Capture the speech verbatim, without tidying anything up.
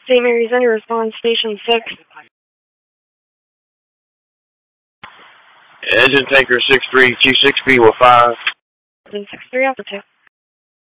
Saint Mary's Under response, station six. Engine tanker six three Q six B with five. Engine six three, after two.